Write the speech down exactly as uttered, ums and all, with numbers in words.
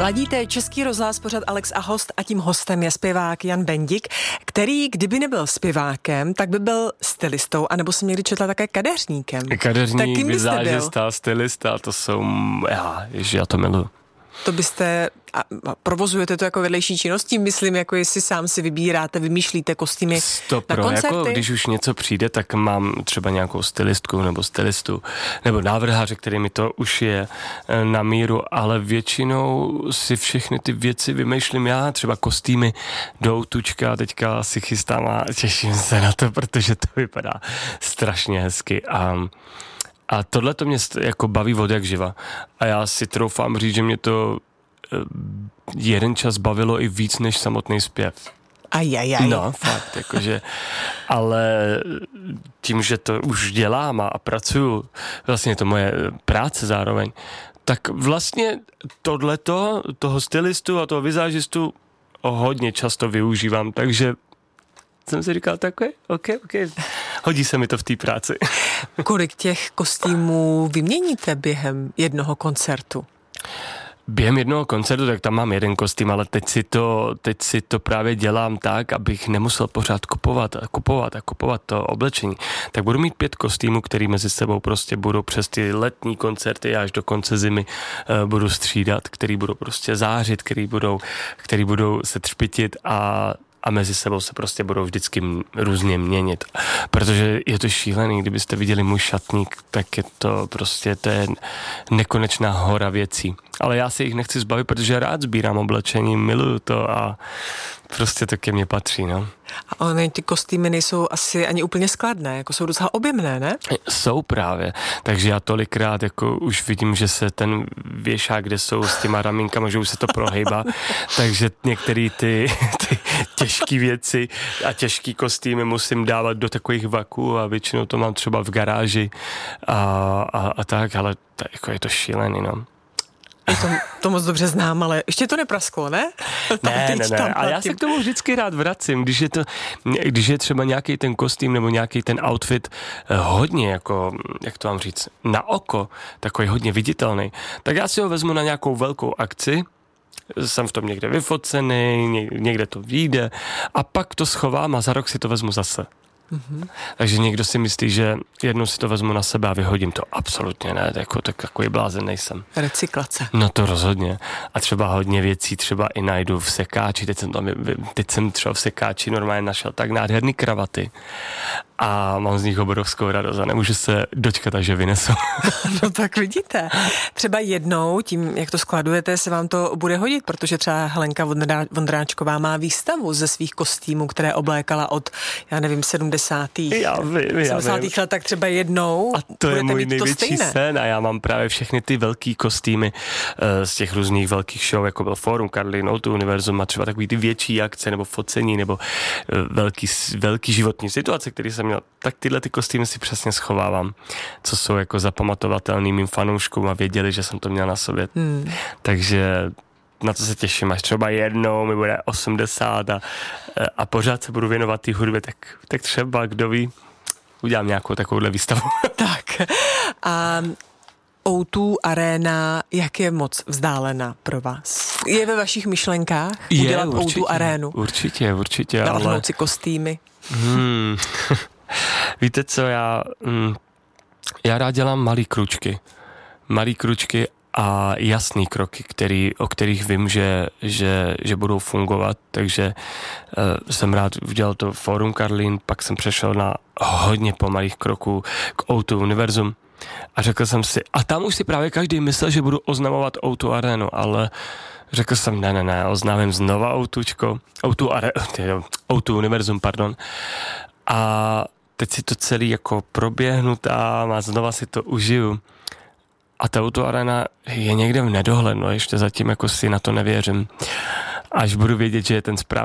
Ladíte Český rozhlas, pořad Alex a host a tím hostem je zpěvák Jan Bendik, který kdyby nebyl zpěvákem, tak by byl stylistou, anebo jsem někdy četla také kadeřníkem. Kadeřník, vizážista, stylista, to jsou, já, ježi, já to miluji. To byste, a provozujete to jako vedlejší činnost, tím myslím, jako jestli sám si vybíráte, vymýšlíte kostýmy na koncerty? Jako když už něco přijde, tak mám třeba nějakou stylistku nebo stylistu, nebo návrháře, který mi to už je na míru, ale většinou si všechny ty věci vymýšlím já, třeba kostýmy do Outučka, teďka si chystám a těším se na to, protože to vypadá strašně hezky a A tohle to mě jako baví od jak živa. A já si troufám říct, že mě to jeden čas bavilo i víc než samotný zpěv. Ajajaj. No, fakt, jakože, ale tím, že to už dělám a, a pracuju, vlastně je to moje práce zároveň, tak vlastně tohleto, toho stylistu a toho vizážistu hodně často využívám, takže jsem si říkal, tak ok, ok, hodí se mi to v té práci. Kolik těch kostýmů vyměníte během jednoho koncertu? Během jednoho koncertu, tak tam mám jeden kostým, ale teď si to, teď si to právě dělám tak, abych nemusel pořád kupovat a kupovat a kupovat to oblečení. Tak budu mít pět kostýmů, který mezi sebou prostě budou přes ty letní koncerty až do konce zimy uh, budu střídat, který budou prostě zářit, který budou, který budou se třpitit a a mezi sebou se prostě budou vždycky různě měnit. Protože je to šílený, kdybyste viděli můj šatník, tak je to prostě, to je nekonečná hora věcí. Ale já si jich nechci zbavit, protože rád sbírám oblečení, miluju to a prostě to ke mně patří, no. A ony ty kostýmy nejsou asi ani úplně skladné, jako jsou docela objemné, ne? Jsou právě, takže já tolikrát jako už vidím, že se ten věšák, kde jsou s těma ramínkama, že už se to prohejbá, takže některé ty, ty těžké věci a těžký kostýmy musím dávat do takových vaků a většinou to mám třeba v garáži a, a, a tak, ale to, jako je to šílený, no. Já to, to moc dobře znám, ale ještě to neprasklo, ne? Tam ne, ne, ne. A já se k tomu vždycky rád vracím, když je to, když je třeba nějaký ten kostým nebo nějaký ten outfit hodně jako, jak to mám říct, na oko, takový hodně viditelný, tak já si ho vezmu na nějakou velkou akci, jsem v tom někde vyfocený, někde to vyjde a pak to schovám a za rok si to vezmu zase. Mm-hmm. Takže někdo si myslí, že jednou si to vezmu na sebe a vyhodím to. Absolutně ne, jako, tak takový blázen nejsem. Recyklace. No to rozhodně. A třeba hodně věcí třeba i najdu v sekáči. Teď jsem, tam, teď jsem třeba v sekáči normálně našel tak nádherný kravaty a mám z nich obrovskou radost a nemůžu se dočkat, až je vynesu. No tak vidíte. Třeba jednou, tím, jak to skladujete, se vám to bude hodit, protože třeba Helenka Vondráčková má výstavu ze svých kostýmů, které oblékala od, já nevím, sedmdesátých Já vím, já sedmdesátých let, tak třeba jednou a to je můj to největší sen a já mám právě všechny ty velký kostýmy uh, z těch různých velkých show, jako byl Forum, Karlín, O dva Univerzum a třeba takový ty větší akce nebo focení nebo uh, velký, velký životní situace, který jsem měl, tak tyhle ty kostýmy si přesně schovávám, co jsou jako zapamatovatelný mým fanouškům a věděli, že jsem to měl na sobě. Hmm. Takže na to se těším, až třeba jednou mi bude osmdesát a, a pořád se budu věnovat té hudbě, tak, tak třeba, kdo ví, udělám nějakou takovouhle výstavu. Tak a O dva Arena, jak je moc vzdálená pro vás? Je ve vašich myšlenkách udělat je, určitě, O dva Arénu? Určitě, určitě. Navhnout ale... si kostýmy? Hmm. Víte co, já, mm, já rád dělám malý kručky. Malý kručky a jasný kroky, který, o kterých vím, že, že, že budou fungovat, takže uh, jsem rád udělal to Fórum Karlín, pak jsem přešel na hodně pomalých kroků k O dva Univerzum a řekl jsem si, a tam už si právě každý myslel, že budu oznamovat O dva Arenu, ale řekl jsem, ne, ne, ne, oznámím znova Outučko, O dva, are, O dva Univerzum, pardon, a teď si to celý jako proběhnu tam a znova si to užiju. A ta O dva Arena je někde v nedohlednu, ještě zatím jako si na to nevěřím. Až budu vědět, že je ten správný